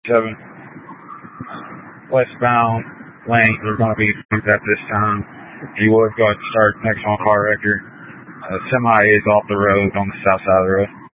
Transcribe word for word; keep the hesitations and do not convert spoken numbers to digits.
seven. Westbound lanes are going to be moved at this time. You will go ahead and start next on car record. Uh, semi is off the road on the south side of the road.